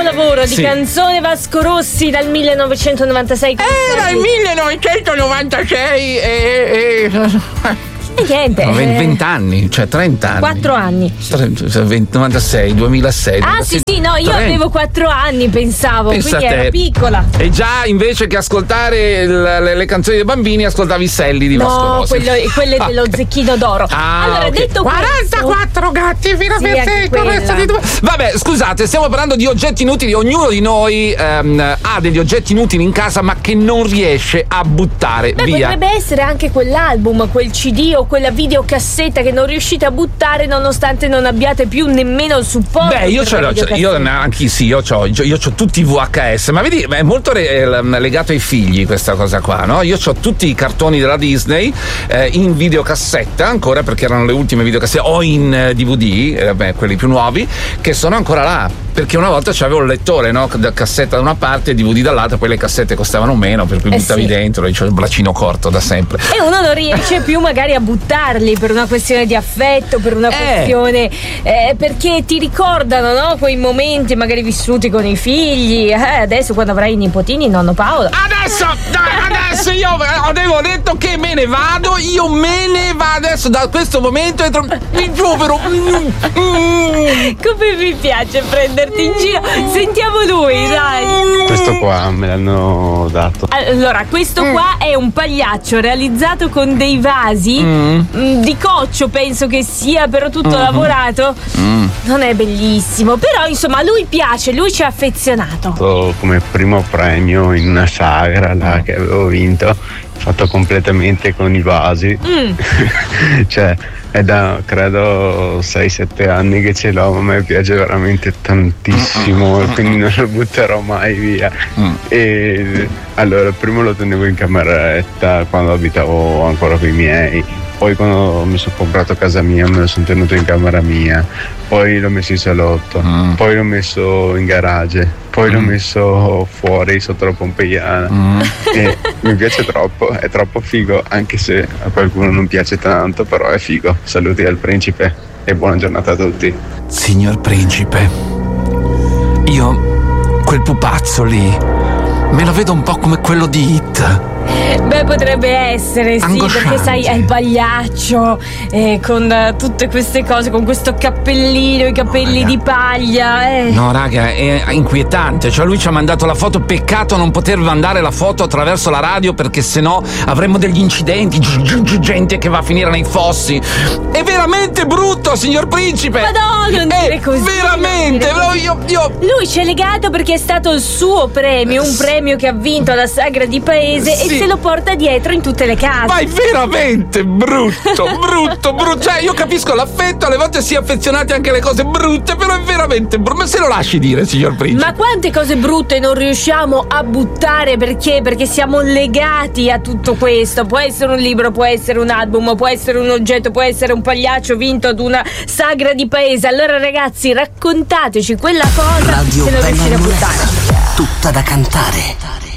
capolavoro di canzone Vasco Rossi dal 1996. Era il 1996 e niente. 20 anni, cioè 30 anni. 4 anni. 96, 2006. Ah, sì, no, io 30. avevo 4 anni, pensavo, Pensa quindi ero te. piccola. E già invece che ascoltare le canzoni dei bambini, ascoltavi Selli di Vasco No, Rossi. quelle dello Zecchino d'Oro. Allora, ok. detto 44 gatti fino a Sì, anche perfetto. quella. Vabbè, scusate, stiamo parlando di oggetti inutili. Ognuno di noi ha degli oggetti inutili in casa, ma che non riesce a buttare via. Potrebbe essere anche quell'album, quel CD o quella videocassetta che non riuscite a buttare nonostante non abbiate più nemmeno il supporto. Beh, io ce l'ho, io c'ho tutti i VHS, ma vedi, è molto legato ai figli questa cosa qua, no? Io c'ho tutti i cartoni della Disney in videocassetta ancora, perché erano le ultime videocassette, o in DVD, quelli più nuovi, che sono ancora là, perché una volta c'avevo il lettore, no? Cassetta da una parte e DVD dall'altra, poi le cassette costavano meno, per cui buttavi dentro, e c'ho il braccino corto da sempre. E uno non riesce più magari a buttarli per una questione di affetto, per una questione perché ti ricordano, no? Quei momenti magari vissuti con i figli. Adesso quando avrai i nipotini, nonno Paolo. Adesso io avevo detto che me ne vado, adesso da questo momento entro il giovero. Come mi piace prenderti in giro. Sentiamo lui, dai. Questo qua me l'hanno dato. Allora, questo qua è un pagliaccio realizzato con dei vasi di coccio, penso che sia, però tutto lavorato. Non è bellissimo, però insomma a lui piace, lui ci è affezionato. Come primo premio in una sagra là che avevo vinto, fatto completamente con i vasi. Cioè è da credo 6-7 anni che ce l'ho, ma a me piace veramente tantissimo, quindi non lo butterò mai via. E allora prima lo tenevo in cameretta quando abitavo ancora con i miei, poi quando mi sono comprato casa mia me lo sono tenuto in camera mia, poi l'ho messo in salotto, poi l'ho messo in garage, poi l'ho messo fuori sotto la Pompeiana. E mi piace troppo, è troppo figo, anche se a qualcuno non piace tanto, però è figo. Saluti al principe e buona giornata a tutti. Signor principe, io quel pupazzo lì me lo vedo un po' come quello di It. Beh, potrebbe essere, sì, perché sai, è il pagliaccio con tutte queste cose, con questo cappellino, i capelli di paglia. No, raga, è inquietante. Cioè, lui ci ha mandato la foto. Peccato non poter mandare la foto attraverso la radio, perché sennò avremmo degli incidenti, gente che va a finire nei fossi. È veramente brutto, signor principe. Ma no, non dire così. Veramente, io. Lui ci è legato perché è stato il suo premio, un premio che ha vinto alla sagra di paese, e se lo porta dietro in tutte le case. Ma è veramente brutto. Cioè, io capisco l'affetto, alle volte si è affezionati anche alle cose brutte, però è veramente brutto. Ma se lo lasci dire, signor principe. Ma quante cose brutte non riusciamo a buttare perché siamo legati a tutto questo? Può essere un libro, può essere un album, può essere un oggetto, può essere un pagliaccio vinto ad una sagra di paese. Allora ragazzi, raccontateci quella cosa Radio se non riuscite a buttare. Tutta da cantare.